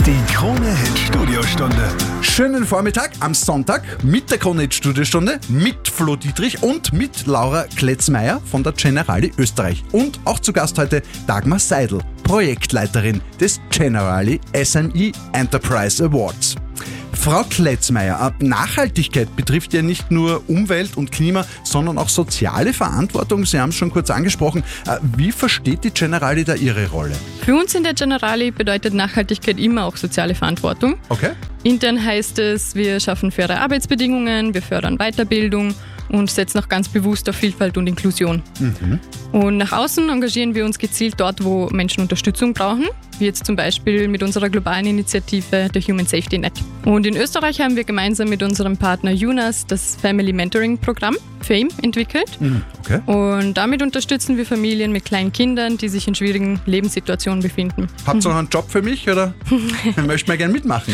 Die Krone-Hit-Studiostunde. Schönen Vormittag am Sonntag mit der Krone-Hit-Studiostunde, mit Flo Dietrich und mit Laura Kletzmeier von der Generali Österreich. Und auch zu Gast heute Dagmar Seidel, Projektleiterin des Generali SME Enterprise Awards. Frau Kletzmeier, Nachhaltigkeit betrifft ja nicht nur Umwelt und Klima, sondern auch soziale Verantwortung. Sie haben es schon kurz angesprochen. Wie versteht die Generali da ihre Rolle? Für uns in der Generali bedeutet Nachhaltigkeit immer auch soziale Verantwortung. Okay. Intern heißt es, wir schaffen faire Arbeitsbedingungen, wir fördern Weiterbildung und setzen auch ganz bewusst auf Vielfalt und Inklusion. Und nach außen engagieren wir uns gezielt dort, wo Menschen Unterstützung brauchen, wie jetzt zum Beispiel mit unserer globalen Initiative der Human Safety Net. Und in Österreich haben wir gemeinsam mit unserem Partner UNAS das Family Mentoring Programm FAME entwickelt. Okay. Und damit unterstützen wir Familien mit kleinen Kindern, die sich in schwierigen Lebenssituationen befinden. Habt ihr noch einen Job für mich oder möchten wir gerne mitmachen?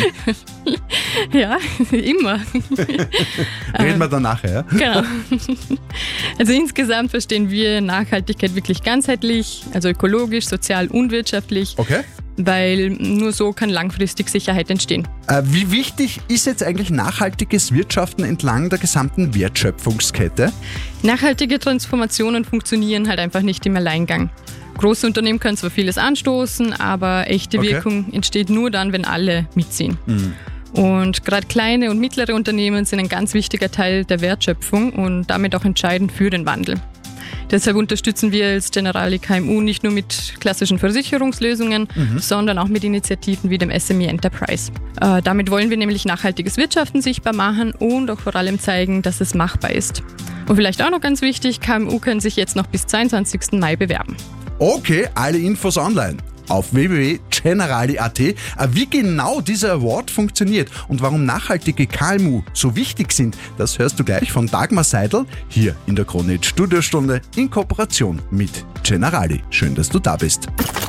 Ja, immer. Reden wir dann nachher, ja? Genau. Also insgesamt verstehen wir Nachhaltigkeit wirklich ganzheitlich, also ökologisch, sozial und wirtschaftlich. Okay. Weil nur so kann langfristig Sicherheit entstehen. Wie wichtig ist jetzt eigentlich nachhaltiges Wirtschaften entlang der gesamten Wertschöpfungskette? Nachhaltige Transformationen funktionieren halt einfach nicht im Alleingang. Große Unternehmen können zwar vieles anstoßen, aber echte Wirkung entsteht nur dann, wenn alle mitziehen. Und gerade kleine und mittlere Unternehmen sind ein ganz wichtiger Teil der Wertschöpfung und damit auch entscheidend für den Wandel. Deshalb unterstützen wir als Generali KMU nicht nur mit klassischen Versicherungslösungen, sondern auch mit Initiativen wie dem SME Enterprise. Damit wollen wir nämlich nachhaltiges Wirtschaften sichtbar machen und auch vor allem zeigen, dass es machbar ist. Und vielleicht auch noch ganz wichtig, KMU können sich jetzt noch bis 22. Mai bewerben. Okay, alle Infos online auf www.generali.at. Wie genau dieser Award funktioniert und warum nachhaltige KMU so wichtig sind, das hörst du gleich von Dagmar Seidel hier in der Krone-Hit Studiostunde in Kooperation mit Generali. Schön, dass du da bist.